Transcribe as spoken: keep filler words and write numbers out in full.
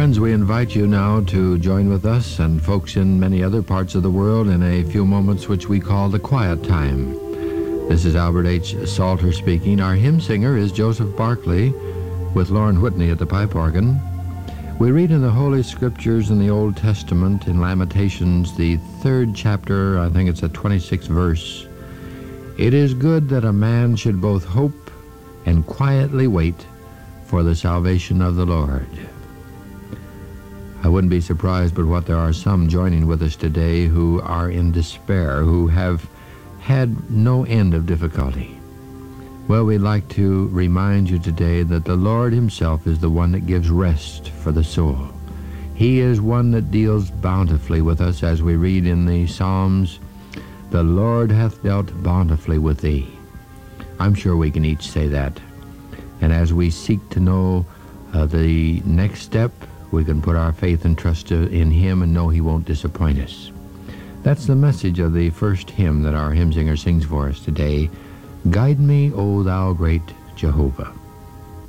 friends, we invite you now to join with us and folks in many other parts of the world in a few moments which we call the quiet time. This is Albert H. Salter speaking. Our hymn singer is Joseph Barclay with Lauren Whitney at the pipe organ. We read in the Holy Scriptures in the Old Testament in Lamentations, the third chapter, I think it's the twenty-sixth verse. It is good that a man should both hope and quietly wait for the salvation of the Lord. I wouldn't be surprised but what there are some joining with us today who are in despair, who have had no end of difficulty. Well, we'd like to remind you today that the Lord himself is the one that gives rest for the soul. He is one that deals bountifully with us, as we read in the Psalms, "The Lord hath dealt bountifully with thee." I'm sure we can each say that. And as we seek to know uh, the next step, we can put our faith and trust in him and know he won't disappoint us. That's the message of the first hymn that our hymn singer sings for us today. Guide me, O thou great Jehovah.